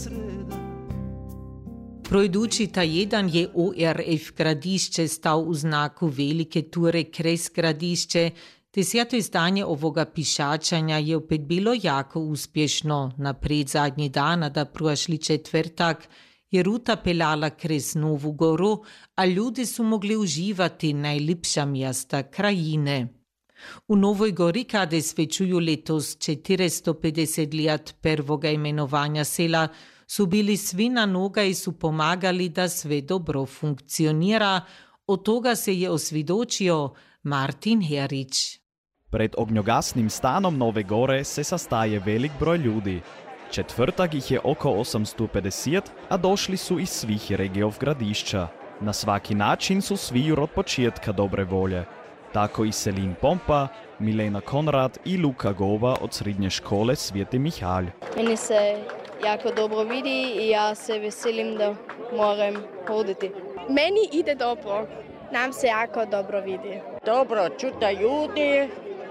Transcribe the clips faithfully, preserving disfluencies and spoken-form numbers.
Projdući ta jedan je O R F Gradišće stao u znaku velike ture Kres Gradišće. Deseto izdanje ovoga pišačanja je opet bilo jako uspješno. Napred zadnji dana da prošli četvrtak je ruta peljala kres Novu Goru, a ljudi su mogli uživati najljepša mjesta krajine. U Novoj Gori, kada svečuju letos četiristo pedeset let prvoga imenovanja sela, su bili svi na noga i su pomagali da sve dobro funkcionira. Od toga se je osvjedočio Martin Herić. Pred ognjogasnim stanom Nove Gore se sastaje velik broj ljudi. Četvrtak ih je oko osamsto pedeset, a došli su iz svih regijov Gradišća. Na svaki način su svi od početka dobre volje. Tako i Selin Pompa, Milena Konrad i Luka Gova od srednje škole Sveti Mihalj. Meni se jako dobro vidi i ja se veselim da moram hoditi. Meni ide dobro. Nam se jako dobro vidi. Dobro, ču da ljudi,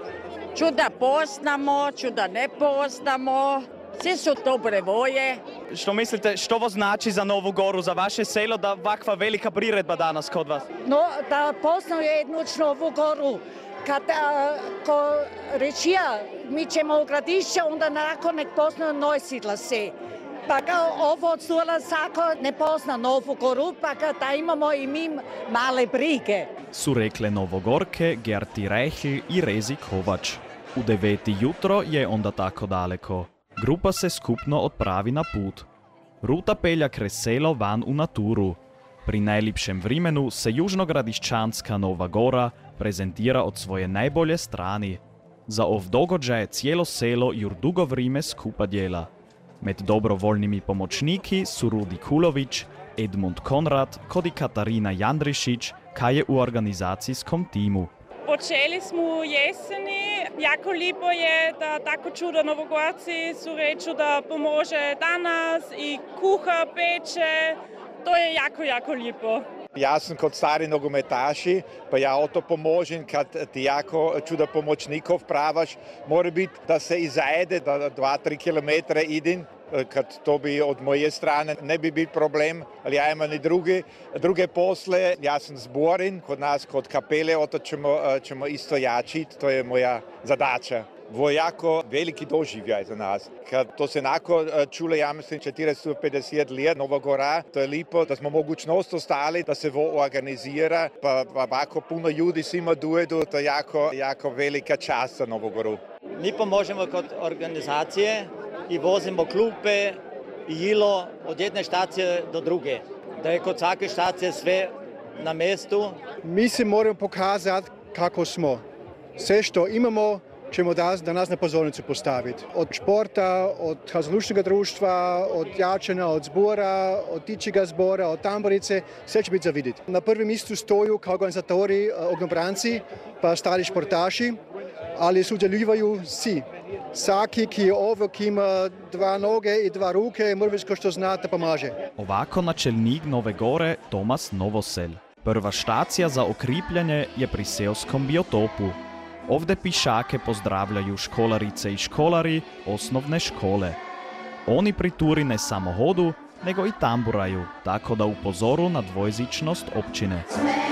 ču da poznamo, ču da ne poznamo. Svi su dobre volje. Što mislite, što ovo znači za Novu Goru, za vaše selo, da ovakva velika priredba danas kod vas? No, da poznaju jednu Novu Goru. Kad a, ko rečija, mi ćemo u Gradišće, onda nakon nek poznaju Neusiedler se. Pa kao ovo od Sula Sako ne pozna Novu Goru, pa da imamo i mi male brige. Su rekle Novogorke, Gerti Reichl i Rezi Kovač. U deveti jutro je onda tako daleko. Grupa se skupno odpravi na put. Ruta pelja kres selo van u naturu. Pri najljepšem vremenu se južnogradišćanska Nova Gora prezentira od svoje najbolje strani. Za ov događaj cijelo selo jur dugo vrime skupa djela. Med dobrovoljnimi pomoćniki su Rudi Kulović, Edmund Konrad, kod i Katarina Jandrišić, kaj je u organizacijskom timu. Počeli smo u jeseni. Jako lijepo je da tako čudo Novogorci su reču da pomože danas i kuha, peče. To je jako, jako lijepo. Ja sam kod stari nogometaši, pa ja o to pomožem, kad ti jako čuda pomoćnikov pravaš. Mora biti da se izajede, da dva, tri kilometre idem, kad to bi od moje strane ne bi bil problem, ali ja imam i druge, druge posle. Ja sam zborin kod nas, kod kapele, o to ćemo, ćemo isto jačiti, to je moja zadaća. Ovo je jako veliki doživljaj za nas. Kad to se nako čule, ja mislim, četiristo pedeset let Nova Gora, to je lipo, da smo mogućnost ostali, da se ovo organizira, pa ovako puno ljudi svima dojedu, to je jako, jako velika čast za Novu Goru. Mi pomožemo kod organizacije i vozimo klupe i jilo od jedne štacije do druge. Da je kod svake štacije sve na mjestu. Mi se moramo pokazati kako smo. Sve što imamo ćemo da, da nas na pozornicu postaviti. Od športa, od kazališnog društva, od jačanja, od zbora, od tičega zbora, od tamborice, sve će biti za vidjeti. Na prvom mjestu stoju kao organizatori ognjobranci, pa stari športaši, ali sudjeluju svi. Svaki, ki ovo, ki ima dva noge i dva ruke, mora biti ko što zna da pomaže. Ovako načelnik Nove Gore Tomas Novosel. Prva štacija za okripljanje je pri seoskom biotopu. Ovdje pišake pozdravljaju školarice i školari osnovne škole. Oni pri turi ne samo hodu, nego i tamburaju, tako da upozoru na dvojezičnost općine.